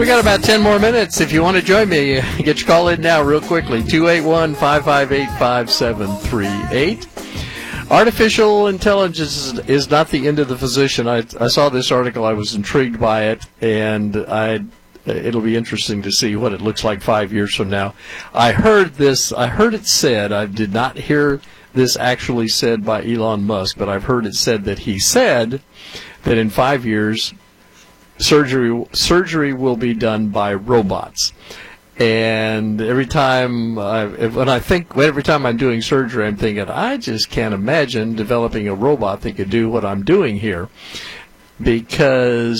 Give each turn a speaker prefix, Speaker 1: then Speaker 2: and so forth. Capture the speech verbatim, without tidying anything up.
Speaker 1: We got about ten more minutes. If you want to join me, get your call in now real quickly. two eight one, five five eight, five seven three eight. Artificial intelligence is not the end of the physician. I, I saw this article. I was intrigued by it, and I, it'll be interesting to see what it looks like five years from now. I heard this. I heard it said. I did not hear this actually said by Elon Musk, but I've heard it said that he said that in five years, surgery surgery will be done by robots. And every time, I, when I think, every time I'm doing surgery, I'm thinking, I just can't imagine developing a robot that could do what I'm doing here, because